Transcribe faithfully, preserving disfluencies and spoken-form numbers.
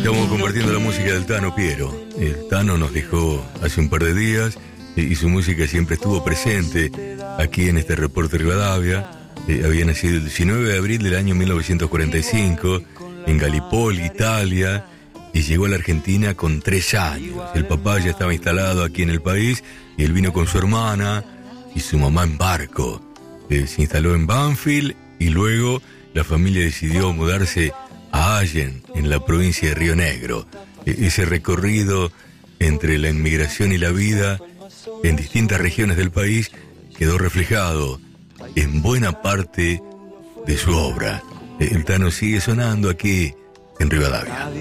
Estamos compartiendo la música del Tano Piero. El Tano nos dejó hace un par de días y su música siempre estuvo presente aquí en este Reporte Rivadavia. Eh, había nacido el diecinueve de abril del año mil novecientos cuarenta y cinco en Gallipoli, Italia, y llegó a la Argentina con tres años. El papá ya estaba instalado aquí en el país y él vino con su hermana y su mamá en barco. Eh, se instaló en Banfield y luego la familia decidió mudarse a Allen, en la provincia de Río Negro. Eh, ese recorrido entre la inmigración y la vida en distintas regiones del país quedó reflejado en buena parte de su obra. Eh, el Tano sigue sonando aquí en Rivadavia.